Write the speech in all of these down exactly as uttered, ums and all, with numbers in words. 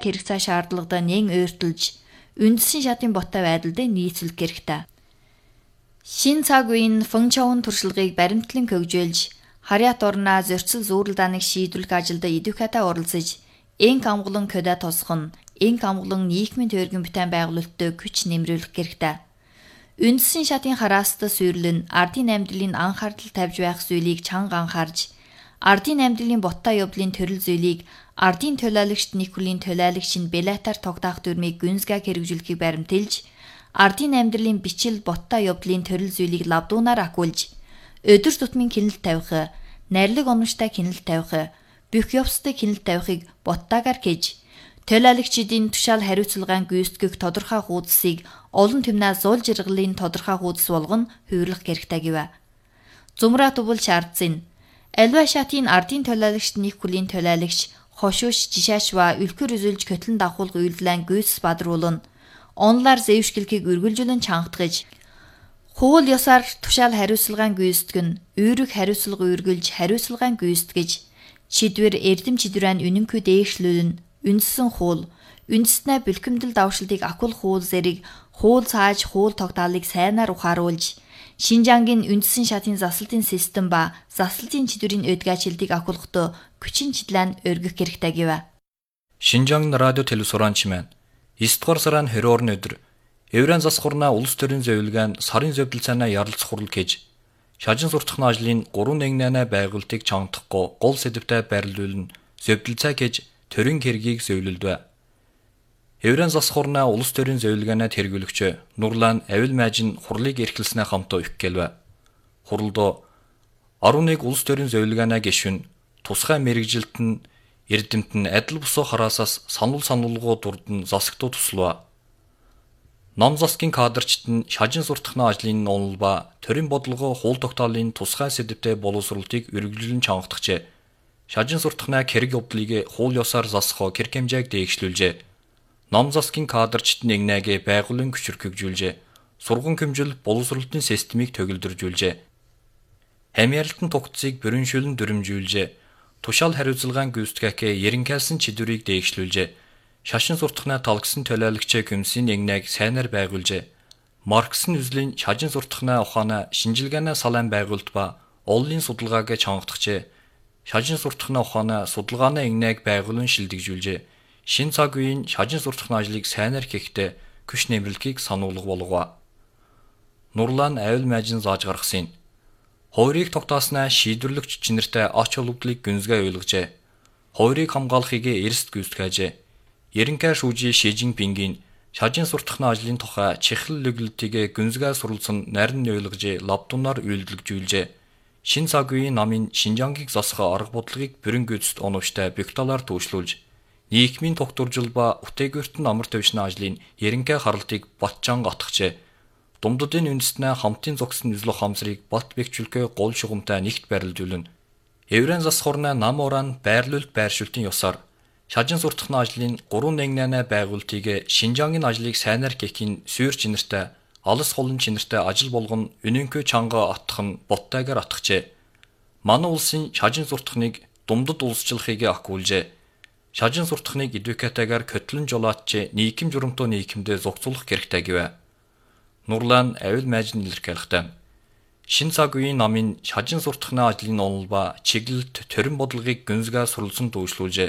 яг хэрэг цаа шаардлагатай нэн ойртолж үндсэн шатын боттой байдалд нийцүүлэх хэрэгтэй. Шин цаг үеийн функцийн туршлагыг баримтлан хөгжүүлж, харьяат орноо зөрчил зүүрэл даныг шийдвэрлэх ажилд эдүкатаа оролцож, энх амгалан кода тосгон, энх амгалан нийгмийн төргөн бүтээн байгуулалтад хүч нэмрүүлэх хэрэгтэй. Үндсэн шатын харааст суйрлан ардын амьдралын анхаарал тавьж байх зүйлийг чанга анхаарж, ардын амьдралын боттой явдлын төрөл зүйлийг ардын төлөөлөгчд Николийн төлөөлөгчийн Белатаар тогтоох дүрмийг гүнзгийг хэрэгжүүлэхийг баримтэлж, ардын амьдралын бичил боттой явдлын төрөл зүйлийг лавдуунаар акуулж, өдөр тутмын кинэлт тавих, найрлаг оноштой кинэлт тавих, бүх явцтай кинэлт тавихыг боттойгоор хийж, төлөөлөгчдийн тушаал хариуцлагын гүйцэтгэх тодорхой хуудсыг олон түмнээ зуул жиргалын тодорхой хуудас болгон хувирлах хэрэгтэй гэв. Зумраа тувал шаардсан. Альва шатын ардын төлөөлөгчд Николийн төлөөлөгч хошууш жишаашва үлхэр үзүүлж көтлөн давхуулах үйлдэлэн гүйцэс бадруулна. Онлаар зэвшгэлгийг үргэлжлүүлэн чангатгаж, хуул ёсаар тушаал хариуцлагын гүйцэтгэн, үүрэг хариуцлага үргэлж хариуцлагын гүйцэтгэж, шийдвэр эрдэм чидвэрэн үнэнхүй дээшлүүлэн, үндсэн хуул, үндэснээ бэлхэмдэл давшилтыг акул хуул зэрэг хуул цааж хуул тогтоолыг сайнаар ухааруулж, Шинжангийн үндсэн шатын заслалтын систем ба заслалтын чидвэрийн өдгөөчлөлтийг акуулгахдаа хүчин чиглэн өргөх хэрэгтэй гэв. Шинжанг радио телевизорч маань эсдүгээр сарын двадцать орны өдөр Еврейн засхурнаа улс төрийн зөвлөгөөнд сарын зөвдөл цаанаа ярилцах хурал гэж шажин суртахны ажлын гурван нэгнээ байгуулалтыг чангадахгүй гол сэдвтэй байрлуулна зөвдөл цай гэж төрийн хэргийг зөвлөлдөө. Еврейн засхурнаа улс төрийн зөвлөгөөнөө тэргүүлэгч Нурлан Авил Майжин хурлыг эрхэлснээ хамтаа их гэлвэ. Хуралд арван нэг улс төрийн зөвлөгөөнөө гишүүн тусгай мэрэгжилт нь эрдэмт нь адил бусуу хараасаас сануул сануулгуу дурдан засагтуу туслав. Ном засгийн кадрчид нь шажин суртахны ажлын онол ба төрийн бодлого хууль тогтоолын тусгай сэдвтэй боловсролтыг үргэлжлэн чангатгажээ. Шажин суртахны хэрэг явдлыг хууль ёсоор засах хэрэг хэмжээг дээгшлүүлжээ. Ном засгийн кадрчид нь нэгнээгээ байгууллагын хүчрэг хөгжүүлжээ. Сургууль хэмжил боловсролтын системийг төгөлдржүүлжээ. Хамьяалтын тогтцыг бүрэншүүлэн дүрмжүүлжээ. Тушаал хариуцлагын гүйцэтгэхээ ерөнхийлсэн чидвэрийг дээгшлүүлжээ. Шашин суртахны талгсан төлөөлөгчийн комиссийн нэгнээг сайнаар байгуулжээ. Марксын үзлийн шажин суртахны ухааны шинжилгээний салаан байгуулалт ба оллын судалгааг чангатгажээ. Шажин суртахны ухааны судалгааны нэгнээг байгуулан шилдэгжүүлжээ. Шин цаг үеийн шажин суртахны ажлыг сайнаар хийхдээ күш нэмрэлтийг сануулга болгов. Нурлан Авил Майжин зааж гаргасан. Хойрыг тогтоосноо шийдвэрлэгч чинэртэй ач холбогдлыг гүнзгий ойлгожээ. Хойрыг хамгаалахыг эрсд гүйцэтгэжээ. Ерөнхий шүүжийн Ши Жинпингийн шажин суртахны ажлын тухай чихэл лөглөлтийг гүнзгий суралцсан нарийн ойлгожээ лавдунаар үйлдэлжүүлжээ. Шин цаг үеийн намын Шинжангийг засах арга бодлогыг бүрэн гүйцэд оновчтой бигталаар төвшлүүлж, нийгмийн тогтворжил ба үтээгүртэн амар төвшний ажлын ерөнхий харалтыг батчаан гатгажээ. Думдуудын үндэснээ хамтын зогсон үзлөх хамсрыг бат бэхжүүлэхээ гол шугамтай нэгт байрлуулна. Еврейн засхурнаа нам уран байрлуулалт байршуултын ёсоор шажин суртахны ажлын гурван нэгнээ байгуулалтыг Шинжангийн ажлыг сайнаар хийхин сүйр чинэртэй, алс холон чинэртэй ажил болгон үнэнхүй чанга атах нь боттойгоор атгажээ. Манай улсын шажин суртахныг думдад улсчлахыг акуулжээ. Шажин суртахныг эдвокатагаар көтлөн жолоотч нийгэм журамтуу нийгэмдээ зохицуулах хэрэгтэй гэв. Нурлан Авил Майжин илэрхийлэхдээ шин цаг үеийн намын шажин суртахны ажлын онол ба чиглэлт төрийн бодлогыг гүнзгий суралцсан дүүшлүүлжээ.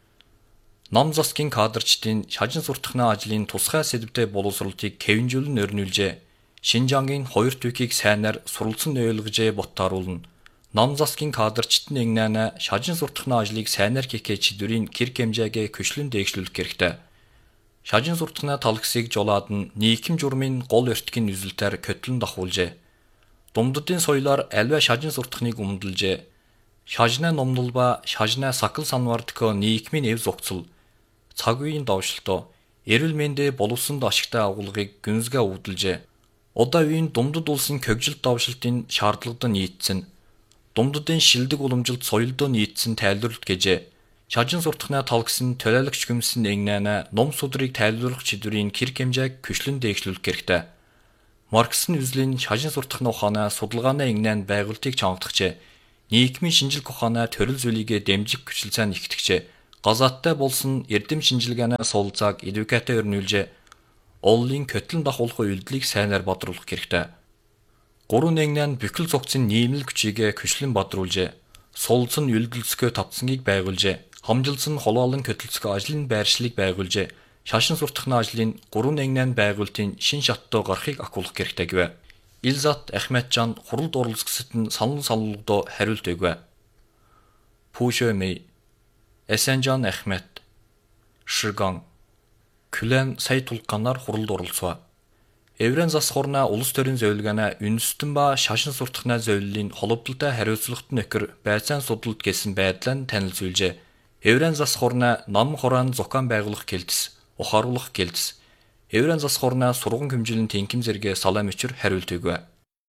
Ном засгийн кадрчдын шажин суртахны ажлын тусгай сэдвтэй боловсролтыг хэвэнжүүлэн өрнүүлжээ. Шинжангийн хоёр түүхийг сайнаар суралцсан ойлгожээ боттааруулна. Ном засгийн кадрчдын нэгнээ шажин суртахны ажлыг сайнаар хийхээ чидвэрийн хэрэг хэмжээгээ көчлөн дээгшлүүлэх хэрэгтэй. Шажин суртахны талгсыг жолоод нь нийгэм журмын гол өртгийн үзэлтээр көтлөн давхуулжээ. Думдуудын соёлоор альва шажин суртахныг өмдөлжээ. Шажнаа номнол ба шажнаа сакал санвардко нийгмийн эв зогцол, цаг үеийн давшилтоо, эрүүл мэндэ боловсронд ашигтай агуулгыг гүнзгий өвдөлжээ. Удаа үеийн думдуд улсын хөгжилт давшилтын шаардлагад нийцсэн. Думдуудын шилдэг уламжилт соёлдоо нийцсэн тайлбарлалт гэжээ. Шажин суртахны талгсан төлөөлөгч комиссийн нэгнээ ном судрыг тайлбарлах чидвэрийн хэрэг хэмжээг көчлөн дээгшлүүлэх хэрэгтэй. Марксын үзлийн шажин суртахны ухааны судалгааны нэгнээ байгуулалтыг чангатгажээ. Нийгмийн шинжилгээ ухааны төрөл зүйлийг дэмжих хүчил цаана ихтгэжээ. Газааттай болсон эрдэм шинжилгээний суулцааг эдвокатаа өрнүүлжээ. Оллын көтлөн дахуулах үйлдэлийг сайнаар бодруулах хэрэгтэй. Гурван нэгнээ нь бүхэл цогцын нийгмэл хүчийгээ көчлөн бодруулжээ. Суулц нь үйлдэлцгөө татсангийг байгуулжээ. Хамжилц нь холоолон көтөлцгөө ажлын байршлыг байгуулжээ. Шашин суртахны ажлын гурван нэгнээ байгуулалтын шин шаттуу гарахыг ахиулах хэрэгтэй гэв. Илзат Ахмеджан хуралд оролцогсод нь санал саналгадоо хариулт өгв. Пушөмэй Эсенжан Ахмед Шиган Күлэн сая тулганаар хуралд оролцов. Еврен засхурна улс төрийн зөвлөгөөнө үндэстэн ба шашин суртахны зөвлөлийн холбогдолтой хариуцлагат нөхөр байцаан судалд гэсэн байдлаа танилцуулжээ. Еврен засхурна ном хураан зохион байгуулах гэлтс, ухааруулах гэлтс. Еврен засхурна сургууль хэмжээний тэнхим зэрэгэ салам өчр хариулт өгв.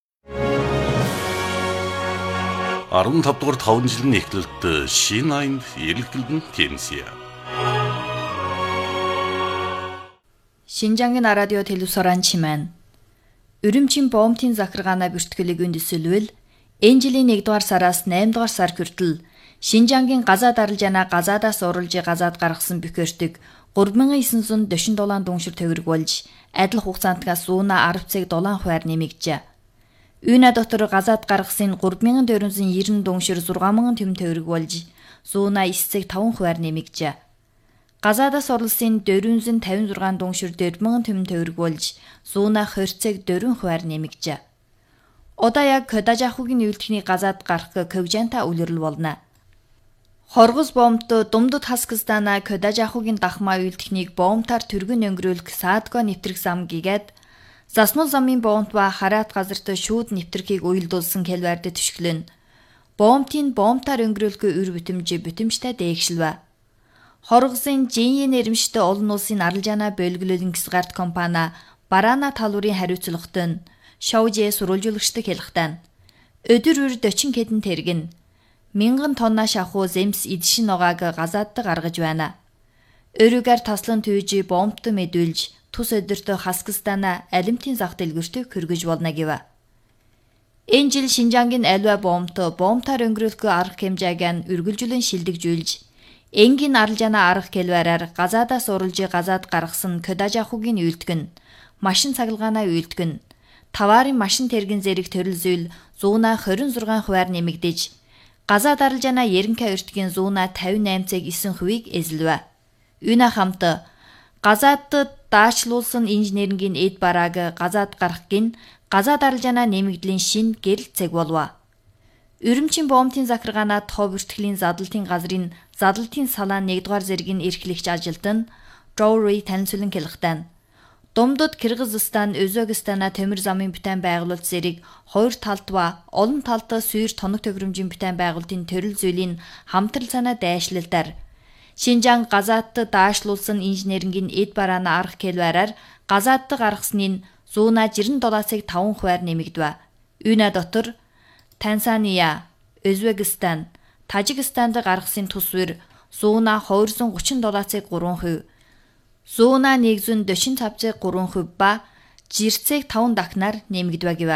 арван тав дугаар таван жилийн эхлэлд шинэ аянд эргэлтэлд нь тэмсэе. Шинжангийн радио телевизоран чимэн. Өрөмчийн бомбын захиргааны бүртгэлийг үндэслэвэл энэ жилийн нэгдүгээр сараас наймдугаар сар хүртэл Шинжангийн газаа даралжаана газаадаас уралжи газаад гаргасан бөхөртөг гурван мянган девять жүз сорок долоо дүншир төгрөг болж адил хугацаантгаас зуuna арав цаг долоо хувиар нэмэгджээ. Үүнэ дотор газаад гаргасан гурван мянган дөрвөн жүз девяносто дүншир зургаан мянган тэм төгрөг болж зуuna нine цаг таван хувиар нэмэгджээ. Газаадаас орлсон дөрвөн жүз тавин зургаан дүншир дөрвөн мянган тэм төгрөг болж зуuna хоёр цаг дөрвөн хувиар нэмэгджээ. Одоо яг Кодажахугийн үйлдвэрний газаад гарах Ковжанта үлрэл болно. Хоргос бомбто Думдут Хаскастана Кодажахугийн дахмаа үйлдвэрнийг бомбтаар түргэн өнгөрүүлэх Саадго нэвтрэх зам гигээд Засмал замын бомбт ба хараат газарт шүүд нэвтрхийг уялдуулсан Кэлвард төшгөлөн. Бомбтын бомбтаар өнгөрүүлэх өр бүтэмж бүтэмжтэй дээгшилвэ. Хоргосын Жинье нэрмжтэй олон улсын арилжаана бөлгөлөлн гисгард компани Барана талуурын хариуцлагат нь Шоужэ сурвалжуулагчдыг хэлэхтэн. Өдөр өр forty хэдэн тэргэн мянган тонна шахуу земс идшин нугааг газаадд гаргаж байна. Өрөөгөр таслан түйж бомбт мэдүүлж тус өдөртөө Хаскастана алимтын зах дэлгүүртийг хөргөж болно гэв. Энэ жил Шинжангийн альва бомбт бомбтаар өнгөрүүлэх арга хэмжээг нь үргэлжлэн шилдэгжүүлж энгийн арилжаана арга хэлбэрээр газаадаас уралжи газаад гаргасан Кодажахугийн үйлдгэн машин цахилгааны үйлдгэн таварын машин тэргэн зэрэг төрөл зүйл зуuna twenty-six хувиар нэмэгдэж газаад арилжаана ерөнхий өртгийн зуuna fifty-eight цаг nine хувийг эзэлвэ. Үүнэ хамт газаадд даашлуулсан инженерингийн эд барааг газаад гарах гин газаад арилжаана нэмэгдлийн шин гэрэл цаг болов. Өрөмчийн бомбын захиргаанаа тоо бүртгэлийн задлалтын газрын задлалтын салаан нэгдүгээр зэргийн эрхлэгч ажилт нь Жоури танилцуулан хэлэхтэн. Думдут Кыргызстан, Өзбекстана төмөр замын бүтээн байгуулалт зэрэг хоёр талд ба олон талд сүйр тоног төгрөмжийн бүтээн байгуулалтын төрөл зүйлийн хамтрал санаа дайшлалтаар Шинжаан газаадд даашлуулсан инженерингийн эд барааны арга хэлбэрээр газаадд гаргасны зуuna ninety-seven цаг five хувиар нэмэгдэв. Үүнэ дотор Танзания, Өзбекстан, Тажикстанд гаргасан тусвэр зуuna two hundred thirty-seven цаг three хувь, зуuna one hundred forty-five цаг three хувь ба жирцэг five дахнаар нэмэгдэв гэв.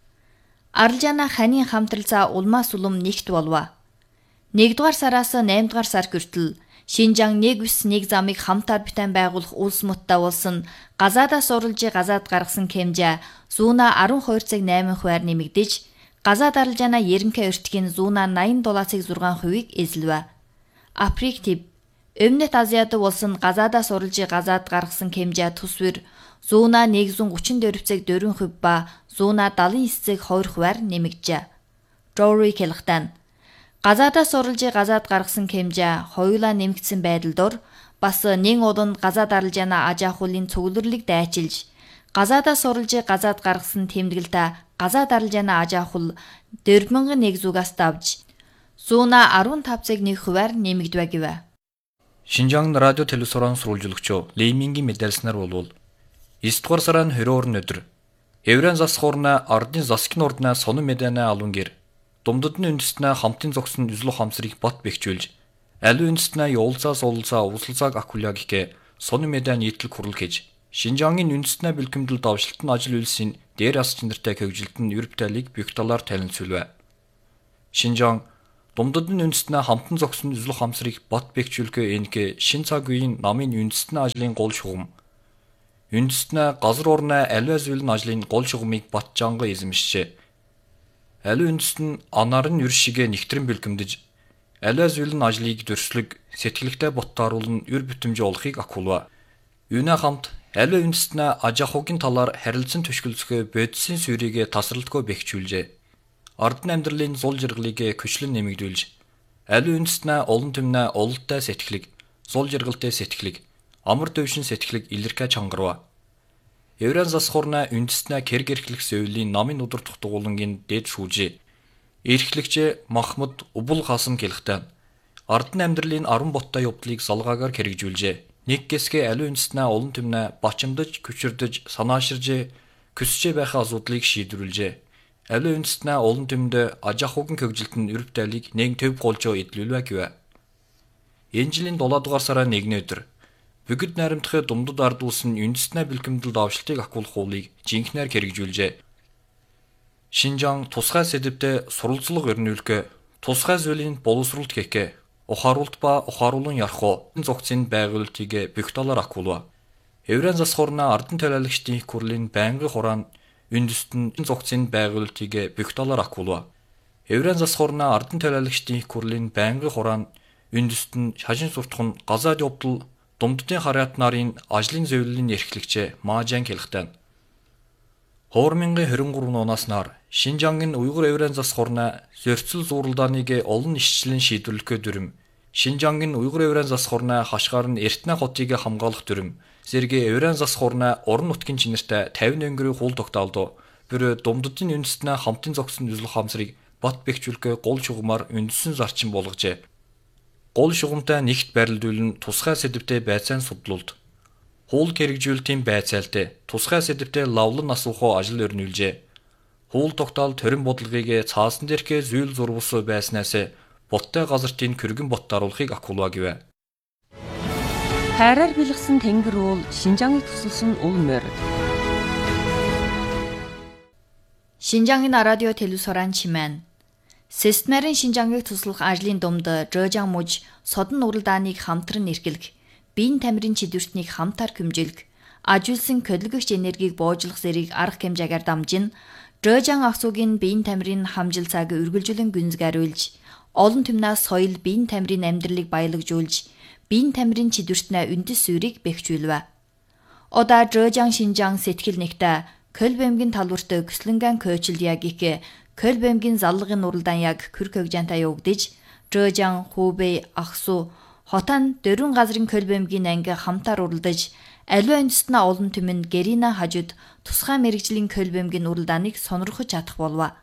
Арилжаана ханийн хамтралцаа улмаас улам нэгт болов. нэгдүгээр сараас наймдугаар сар хүртэл Шинжаан one nine one замыг хамтаар бүтээн байгуулах улс муттай болсон газаадаас уралжи газаад гаргасан хэмжээ зуuna twelve цаг eight хувиар нэмэгдэж газаад арилжаана ерөнхий өртгийн зуuna ninety-seven цаг six хувийг эзэлвэ. Апректив Өмнөд Азиад болсон газаадаас уралжи газаад гаргасан хэмжээ тусвэр зуuna one thirty-four цаг four хувь ба зуuna seventy-nine цаг two хувиар нэмэгджээ. Жоури хэлэхтэн газаадаас уралжи газаад гаргасан хэмжээ хоёулаа нэмэгдсэн байдал дор бас нэг уданд газаад арилжаана аж ахуйлын цугларлыг дайчилж газаадаас уралжи газаад гаргасан тэмдэглэлтэй газаад арилжаана аж ахуйл four thousand one зугаас давж зуuna fifteen цаг one хувиар нэмэгдэв гэв. Шинжаан радио телевизорын сурвалжуулагч Леймингийн мэдээлснээр болвол nine дугаар сарын twenty-second өдөр Еврен засхуурна ардын засгийн урднаа сонон мэдэнэ алун гэр Думдудны үндэстнээ хамтын зогсон үзлөх хамсрыг бат бэхжүүлж аливаа үндэстнээ явуулцаас уулзаа услалцааг акулягике сонон мэдэн нийтлэг хурал хийж Шинжаангийн үндэстнээ бэлгэмдэл давшилтын ажил үйлсийн дээр ас чинэртэй хөгжилтөнд Европ тайлыг бүх талаар танилцуулв. Шинжаан Думдадын үндэстнээ хамтан зогсон үзэл ухаамсарыг бат бэхжүүлэхээ энэхээ шин цаг үеийн намын үндэстэн ажлын гол шугам. Үндэстнээ газар орны аливаа зүйлэн ажлын гол шугамыг бат жанга эзэмшжээ. Аливаа үндэстэн анаар нь юр шигээ нэгтрэн бэлгэмдэж, аливаа зүйлэн ажлыг дөрслөг, сэтгэлэгтэй боттааруулн юр бүтэмж олохыг акулва. Юунаа хамт аливаа үндэстнээ аж ахуйн талаар харилцан түшгэлцөхөө бодисын сүрийгээ тасралтгүй бэхжүүлжээ. Ардны амьдралын зул жаргалыг көчлөн нэмэгдүүлж, аливаа үндэстнээ олон түмнээ ололттой сэтгэлэг, зул жаргалтай сэтгэлэг, амар төвшин сэтгэлэг илэрхэ чангарва. Еврейн засхурна үндэстнээ кэр гэрхлэх сөүлийн намын удирдах дугуулангийн дээд шүүжээ. Эрхлэгчээ Махмуд Убул Хасан гэлхтэн ардны амьдралын арван боттой явдлыг салгаагаар хэрэгжүүлжээ. Нэг гэсгээ аливаа үндэстнээ олон түмнээ бачимдаж, күчирдэж, санааширжээ, көсчээ байхаа асуудлыг шийдвэрлэжээ. Аливаа үндэстнээ олон түмэнд аж ахуйн хөгжилтөнд өрөв тайлыг нэг төв голжоо эдлүүлвэ гэвэ. Энэ жилийн дулаа дугаар сарын нэгний өдөр бүгд найрамдахыг думдад ард улс нь үндэстнээ бэлгэмдэлд авшилтыг акуулах уулыг жинхнээр хэрэгжүүлжээ. Шинжаан тусгай сэдвтэ суралцлага өрнүүлэхэ, тусгай зүйлийн боловсролт гэхэ, ухааруулт ба ухааруулан ярах зохицын байгуулалтыг бүх талаар акуулва. Еврейн засхурна ардын төлөөлөгчдийн их хурлын байнгын хураан үндэстэн зохицын байгуулалтыг бүх талаар акуулва. Еврейн засхурна ардын төлөөлөгчдийн их хурлын байнгын хураан үндэстэн шашин суртах нь газаад явдал думддын харьяат нарын ажлын зөвлөлийн эрхлэгчээ Маажан хэлхтэн. Хоормингийн хорин гурав оноос нар Шинжаангийн Уйгур Еврейн засхурна зөрчил зууралдааныг олон ишчлэн шийдвэрлэхээ дүрм, Шинжаангийн Уйгур Еврейн засхурна хашгаар нь Эртнэ хотыг хамгаалах дүрм, зэрэг Еврейн засхурна орон нутгийн чинэртэй тавин өнгөрийн хул тогтоолдоо бүр думддын үндэстнээ хамтын зогсон үзэл ухаамсарыг бат бэхжүүлэхээ гол шугамар үндэстэн зарчим болгожээ. Гол шугамтай нэгт барилдуулн тусгай сэдвтэ байцаан судлуулд. Хуул хэрэгжүүлэлтийн байцаалтай тусгай сэдвтэ лавлан асуухоо ажил өрнүүлжээ. Хуул тогтоол төрийн бодлогыг цаасан дээрхээ зүйл зурвус байснаас боттой газартын кэргэн боттааруулахыг акуулва гэвэ. Хайраар бэлгсэн тэнгэр уул Шинжааныг тусалсан ул морь. Шинжаангийн радио телевизоран чимэн Системэрийн Шинжаангийг туслах ажлын думд Жожаан муж содон уралдааныг хамтран эрхлэх, биеийн тамирын чидвэртнийг хамтаар хэмжүүлэх, ажуулсан хөдөлгөгч энергийг боожлох зэрэг арга хэмжээгээр дамжин Жожаан ахсуугийн биеийн тамирын хамжил цаг үргэлжлэн гүнзгийруулж, олон түмнээс соёл биеийн тамирын амьдралыг баялагжуулж, биеийн тамирын чидвэртнээ үндэс суурийг бэхжүүлвэ. Одаа Жожаан Шинжаан сэтгэл нэгтээ Көлбэмгийн талбарт Көслөнган Көчлья гэх Көлбэмгийн заллагын уралдаан яг Күрк хөгжаантай явагдаж, Жожаан, Хубэй, Ахсуу, Хотан дөрвөн газрын Көлбэмгийн анги хамтаар уралдаж, аливаа үндэстнээ олон түмэн Гэрина хажууд тусгай мэргэжлийн Көлбэмгийн уралдааныг сонирхож чадах болов.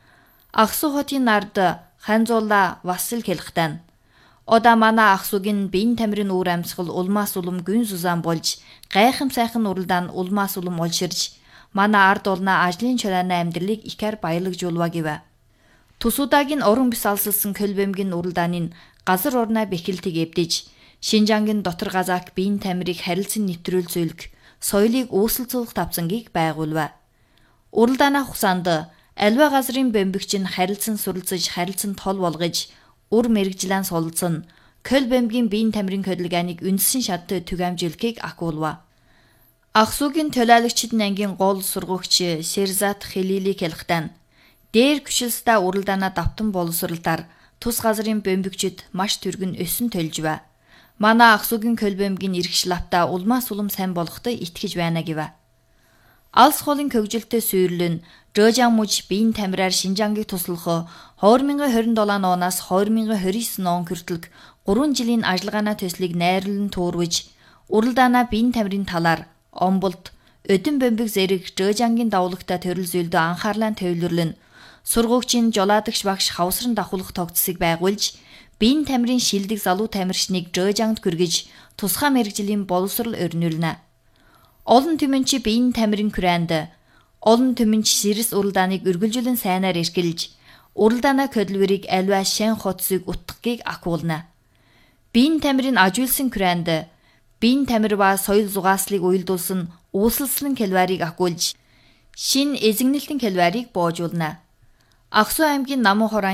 Ахсуу хотын нард Ханзуула Васил хэлхтэн. Одаа манай Ахсуугийн биеийн тамирын үүр амьсгал улмаас улам гүн сузаан болж, гайхам сайхан уралдаан улмаас улам олширж, манай ард олноо ажлын чулааны амьдралыг ихэр баялагжуулва гэвэ. Тусуудагийн орон бис алсалсан Көлбэмгийн уралдаанын газар орноо бэхэлтийг эвдэж, Шинжаангийн дотор газаак биеийн тамирыг харилцан нэвтрүүл зөвлөх, соёлыг үүсэлцүүлэх тавцангийг байгуулва. Уралдаанаа хугацаанд аливаа газрын бомбигч нь харилцан суралцаж, харилцан тол болгож, ур мэрэгжлэн сулцсан Көлбэмгийн биеийн тамирын хөдөлгөөнийг үндсэн шаттай түгээмжүүлэхийг акуулва. Ахсуугийн төлөөлөгчд ангийн гол сургагч Серзат Хилили хэлхтэн дээр күшилстэй уралдаанаа давтан боловсралтаар тус газрын бомбигчд маш түргэн өсөн төлжвэ. Манай Ахсуугийн Көлбэмгийн эрхш лавта улмаас улам сайн болохтой итгэж байна гэвэ. Алс холын хөгжилтэй сүйрлэн Жожаан муж биеийн тамираар Шинжаангийг туслах две тысячи двадцать семь оноос две тысячи двадцать девять он хүртэл гурван жилийн ажиллагааны төслийг найрлан туурвж, уралдаанаа биеийн тамирын талаар Омболт, Өдөн бомбиг зэрэг Жожаангийн давуулагтай төрөл зүйлдөө анхаарлаа төвлөрлөн, сургуугчийн жолоодогч багш хавсран давхуулах тогтцыг байгуулж, биеийн тамирын шилдэг залуу тамирчныг Жожаанд хүргэж, тусгай мэргэжлийн боловсрол өрнүүлнэ. Олон түмэнч биеийн тамирын хүрээнд, олон түмэнч сэрэс уралдааныг үргэлжлэн сайнаар эрхэлж, уралдаанаа хөдөлгөрийг аливаа шин хотсыг утгахыг акуулна. Биеийн тамирын ажуулсан хүрээнд биеийн тамир ба соёл зугааслыг уялдуулсан үүсэлслэн калварийг акуулж, шин эзэгнэлтэн калварийг боожуулна. Ахсуу аймгийн Намуу хорон